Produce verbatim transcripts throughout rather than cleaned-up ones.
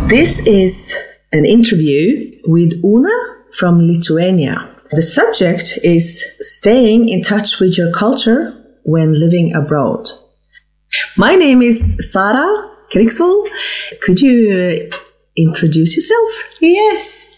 This is an interview with Una from Lithuania. The subject is staying in touch with your culture when living abroad. My name is Sara Krigsvold. Could you uh, introduce yourself? Yes.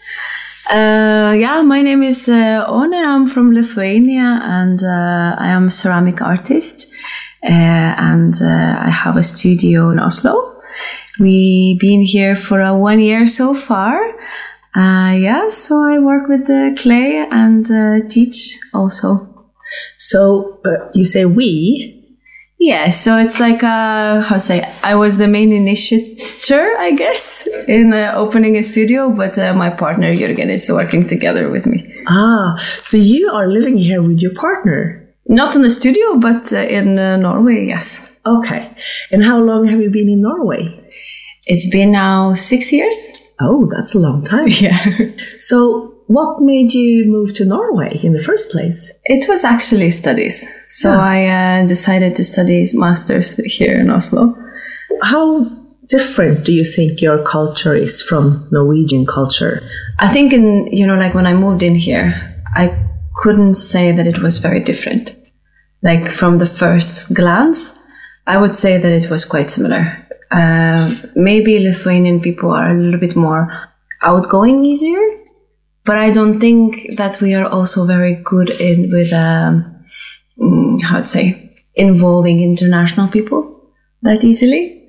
Uh, yeah, my name is uh, Ona. I'm from Lithuania and uh, I am a ceramic artist. Uh, and uh, I have a studio in Oslo. We've been here for uh, one year so far. Uh, yeah, so I work with the clay and uh, teach also. So uh, you say we? Yeah, so it's like, uh, how to say, I was the main initiator, I guess, in uh, opening a studio, but uh, my partner Jürgen is working together with me. Ah, so you are living here with your partner? Not in the studio, but uh, in uh, Norway, yes. Okay. And how long have you been in Norway? It's been now six years. Oh, that's a long time. Yeah. So what made you move to Norway in the first place? It was actually studies. So Yeah. I uh, decided to study masters here in Oslo. How different do you think your culture is from Norwegian culture? I think in, you know, like when I moved in here, I couldn't say that it was very different. Like from the first glance, I would say that it was quite similar. Uh, maybe Lithuanian people are a little bit more outgoing, easier, but I don't think that we are also very good in with, um, how to say, involving international people that easily.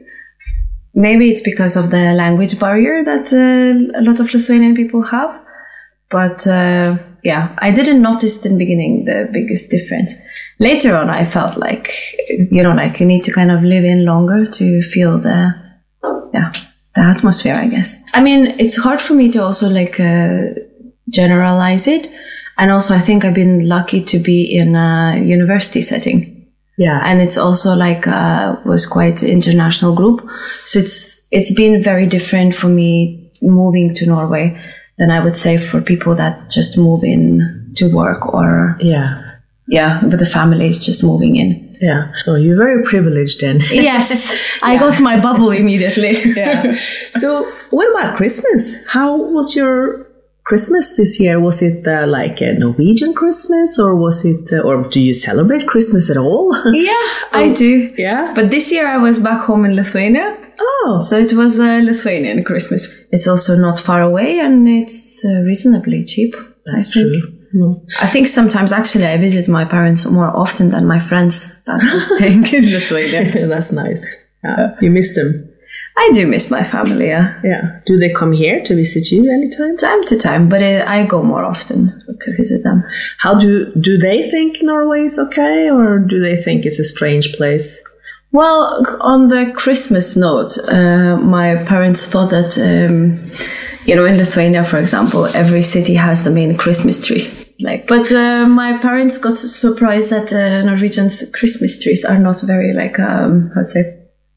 Maybe it's because of the language barrier that uh, a lot of Lithuanian people have. But uh, yeah, I didn't notice in the beginning the biggest difference. Later on, I felt like, you know, like you need to kind of live in longer to feel the, yeah, the atmosphere, I guess. I mean, it's hard for me to also like uh, generalize it. And also, I think I've been lucky to be in a university setting. Yeah. And it's also like, uh, was quite an international group. So it's, it's been very different for me moving to Norway than I would say for people that just move in to work or, Yeah. yeah, with the families just moving in. Yeah. So you're very privileged then. Yes. I Yeah. got my bubble immediately. Yeah. So what about Christmas? How was your Christmas this year? Was it uh, like a Norwegian Christmas or was it, uh, or do you celebrate Christmas at all? Yeah, I do. Yeah. But this year I was back home in Lithuania. Oh. So it was a Lithuanian Christmas. It's also not far away and it's uh, reasonably cheap. That's I think. true. Mm. I think sometimes actually I visit my parents more often than my friends that are staying in Lithuania. That's nice. Yeah. You miss them. I do miss my family, yeah. Yeah. Do they come here to visit you anytime? Time to time, but uh, I go more often to visit them. How do, do they think Norway is okay or do they think it's a strange place? Well, on the Christmas note, uh, my parents thought that, um, you know, in Lithuania, for example, every city has the main Christmas tree. Like, but uh, my parents got surprised that uh, Norwegians' Christmas trees are not very, like, um, how to say,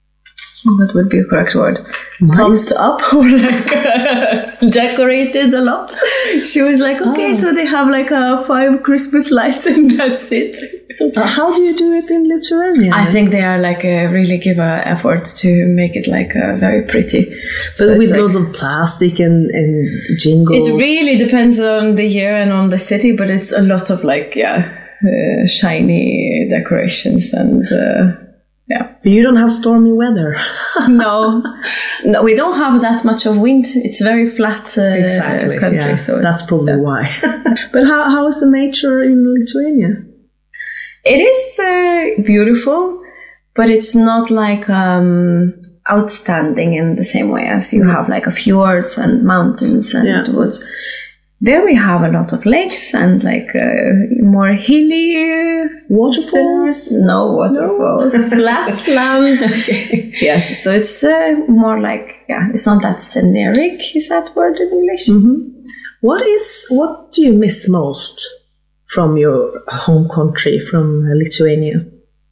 what would be a correct word? Nice. Pumped up or like decorated a lot. She was like, okay, Oh. so they have like uh, five Christmas lights and that's it. Uh, how do you do it in Lithuania? I think they are like uh, really give uh, effort to make it like uh, very pretty. But So with it's like- loads of plastic and, and jingles. it really depends on the year and on the city, but it's a lot of like, yeah, uh, shiny decorations and uh, yeah. But you don't have stormy weather. no, no, we don't have that much of wind. It's very flat uh, Exactly. country. Yeah. So it's- That's probably why. But how, how is the nature in Lithuania? it is uh, beautiful, but it's not like um, outstanding in the same way as you have like a fjords and mountains and Yeah. woods. There we have a lot of lakes and like uh, more hilly Waterfalls? things. No waterfalls, flat land. Okay. Yes, so it's uh, more like, yeah, it's not that scenic, is that word in English? Mm-hmm. What is, what do you miss most from your home country, from Lithuania?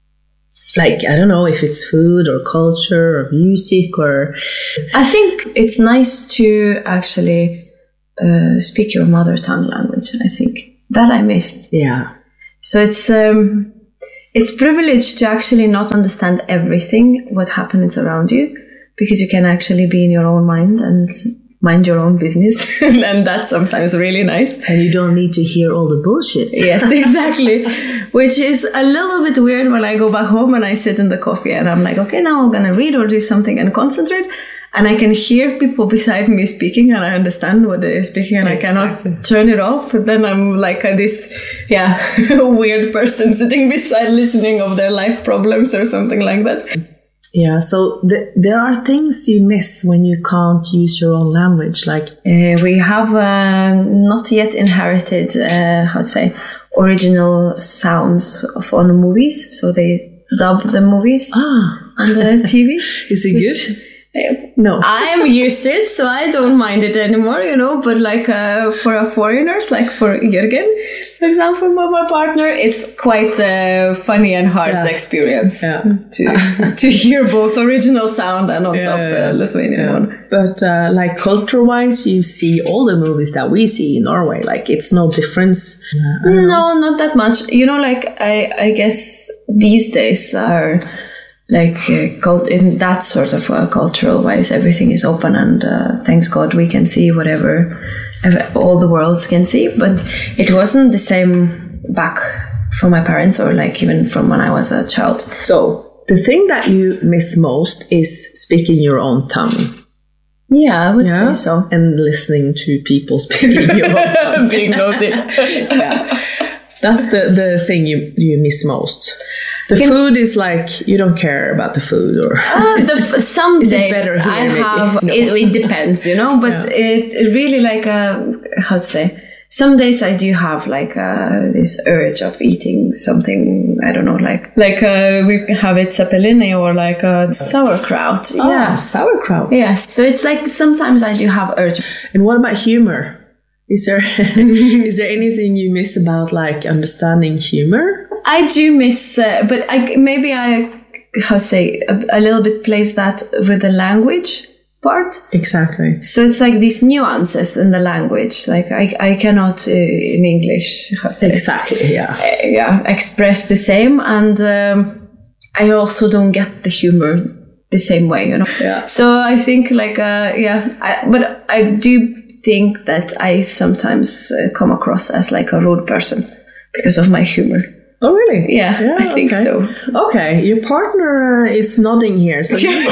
Like, I don't know if it's food or culture or music or... I think it's nice to actually uh, speak your mother tongue language, I think. That I missed. Yeah. So it's um, it's privileged to actually not understand everything what happens around you, because you can actually be in your own mind and mind your own business. And that's sometimes really nice. And you don't need to hear all the bullshit. Yes, exactly. Which is a little bit weird when I go back home and I sit in the coffee and I'm like, okay, now I'm going to read or do something and concentrate. And I can hear people beside me speaking and I understand what they're speaking and exactly. I cannot turn it off. But then I'm like a, this, yeah, weird person sitting beside listening of their life problems or something like that. Yeah, so th- there are things you miss when you can't use your own language. Like uh, we have uh, not yet inherited, uh, how to say, original sounds of on movies. So they dub the movies ah. on the T Vs. Is it which, good? Uh, no. I'm used to it, so I don't mind it anymore, you know. But like uh, for a foreigners, like for Jürgen, for example, my, my partner, it's quite a funny and hard yeah. experience yeah. to to hear both original sound and on yeah, top the uh, Lithuanian yeah. one. But uh, like culture-wise, you see all the movies that we see in Norway. Like it's no difference. Uh, no, not that much. You know, like I I guess these days are. Like uh, cult- in that sort of uh, cultural wise, everything is open, and uh, thanks God we can see whatever all the worlds can see. But it wasn't the same back from my parents, or like even from when I was a child. So the thing that you miss most is speaking your own tongue. Yeah, I would yeah? say so. And listening to people speaking your own tongue. Being nosy. Yeah. That's the, the thing you, you miss most. The Can, food is like, you don't care about the food or... uh, the, some is days it better here, I have... No. It, it depends, you know, but yeah. it, it really like, a, how to say... Some days I do have like uh, this urge of eating something, I don't know, like like uh, we have it zeppelini or like uh, sauerkraut. Oh, yeah, sauerkraut. Yes. So it's like sometimes I do have urge. And what about humor? Is there is there anything you miss about like understanding humor? I do miss, uh, but I maybe I how to say a, a little bit place that with the language part. Exactly. So it's like these nuances in the language. Like I, I cannot uh, in English. How to say, exactly. Yeah. Uh, yeah. Express the same, and um, I also don't get the humor the same way. You know. Yeah. So I think like uh, yeah, I, but I do think that I sometimes uh, come across as like a rude person because of my humor. Oh, really? Yeah, yeah I think okay. so. Okay, your partner uh, is nodding here, so, he,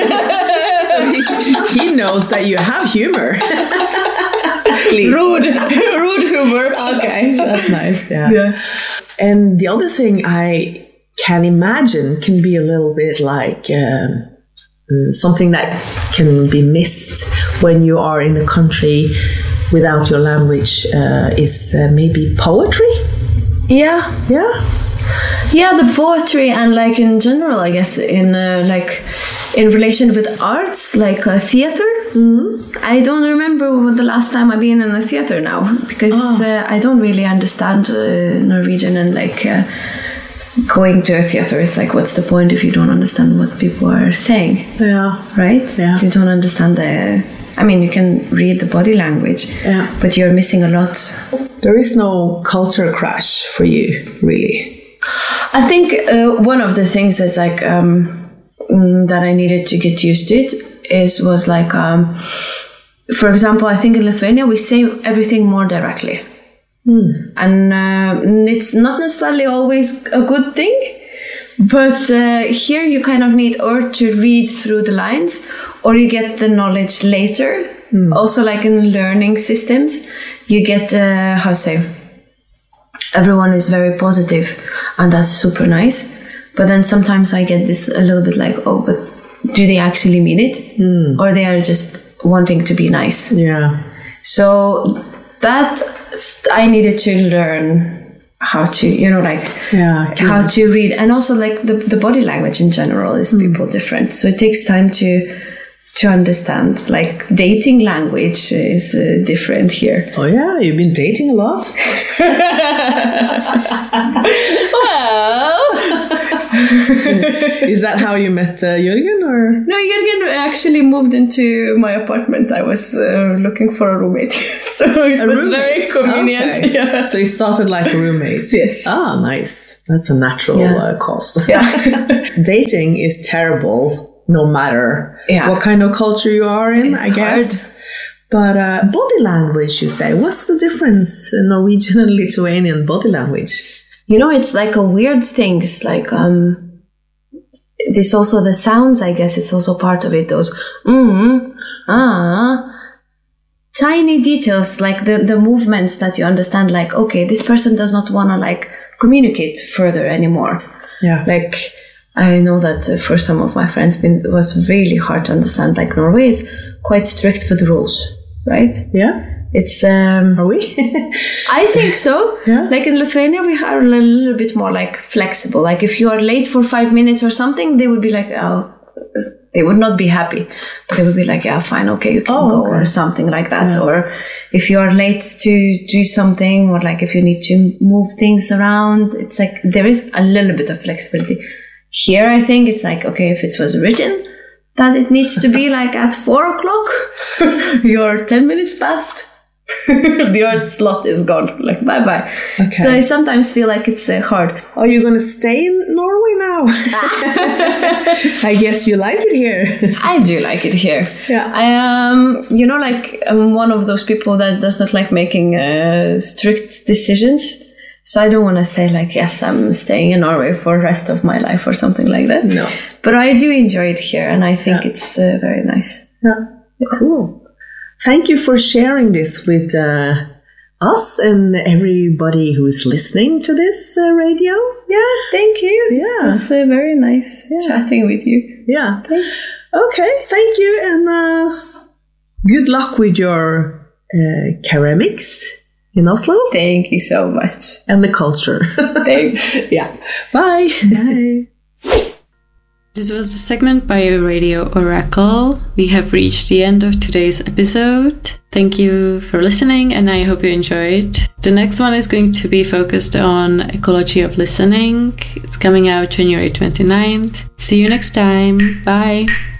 so he, he knows that you have humor. Please. Rude, rude humor. Okay, that's nice. Yeah. yeah. And the other thing I can imagine can be a little bit like um, something that can be missed when you are in a country without your language uh, is uh, maybe poetry. Yeah, yeah, yeah. The poetry and like in general, I guess in uh, like in relation with arts, like uh, theater. Mm-hmm. I don't remember the last time I've been in a theater now because oh. uh, I don't really understand uh, Norwegian and like uh, going to a theater. It's like, what's the point if you don't understand what people are saying? Yeah, right. Yeah, you don't understand the. I mean, you can read the body language, yeah, but you're missing a lot. There is no culture crash for you, really. I think uh, one of the things is like um, that I needed to get used to it is was like, um, for example, I think in Lithuania we say everything more directly, mm. and uh, it's not necessarily always a good thing. But uh, here you kind of need or to read through the lines, or you get the knowledge later. Mm. Also, like in learning systems, you get, uh, how to say, everyone is very positive, and that's super nice. But then sometimes I get this a little bit like, oh, but do they actually mean it? Mm. Or they are just wanting to be nice? Yeah. So that I needed to learn how to, you know, like yeah, how to read, and also like the, the body language in general is mm. people different, so it takes time to to understand. Like dating language is uh, different here. Oh yeah, you've been dating a lot. Well, is that how you met uh, Jürgen, or no? Jürgen actually moved into my apartment. I was uh, looking for a roommate, so it a was roommate? very convenient. Okay. Yeah. So you started like a roommate. Yes. Ah, nice. That's a natural yeah. uh, cause. Yeah. Dating is terrible no matter yeah. what kind of culture you are in, it's I guess. Hard. But uh, body language, you say. What's the difference in Norwegian and Lithuanian body language? You know, it's like a weird thing. It's like, um, this also the sounds, I guess it's also part of it. Those, mm, ah, tiny details, like the, the movements that you understand, like, okay, this person does not want to like communicate further anymore. Yeah. Like, I know that uh, for some of my friends, it was really hard to understand. Like, Norway is quite strict with the rules, right? Yeah. It's, um, are we? I think so. Yeah. Like in Lithuania, we are a little bit more like flexible. Like if you are late for five minutes or something, they would be like, oh, they would not be happy, but they would be like, yeah, fine, okay, you can oh, go okay. or something like that. Yeah. Or if you are late to do something, or like if you need to move things around, it's like there is a little bit of flexibility. Here, I think it's like, okay, if it was written that it needs to be like at four o'clock, you're ten minutes past. Your slot is gone. Like, bye bye. Okay. So I sometimes feel like it's uh, hard. Are you going to stay in Norway now? I guess you like it here. I do like it here. Yeah. I am, you know, like I'm one of those people that does not like making uh, strict decisions. So I don't want to say like, yes, I'm staying in Norway for the rest of my life or something like that. No. But I do enjoy it here, and I think yeah. it's uh, very nice. Yeah. Cool. Thank you for sharing this with uh, us and everybody who is listening to this uh, radio. Yeah, thank you. Yeah. It was uh, very nice yeah. chatting with you. Yeah. Thanks. Okay, thank you, and uh, good luck with your uh, ceramics in Oslo. Thank you so much. And the culture. Thanks. Yeah. Bye. Bye. This was a segment by Radio Oracle. We have reached the end of today's episode. Thank you for listening, and I hope you enjoyed. The next one is going to be focused on ecology of listening. It's coming out January twenty-ninth. See you next time. Bye.